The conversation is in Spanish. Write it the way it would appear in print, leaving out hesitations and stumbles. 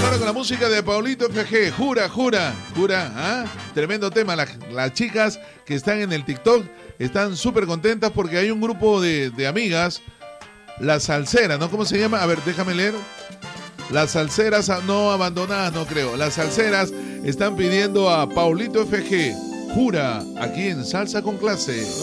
ahora con la música de Paulito FG. Jura, jura, jura. ¿Ah? Tremendo tema. Las chicas que están en el TikTok están súper contentas porque hay un grupo de amigas, las salseras, ¿no? ¿Cómo se llama? A ver, déjame leer. Las salseras no abandonadas, no creo. Las salseras están pidiendo a Paulito FG. Jura, aquí en Salsa con Clase.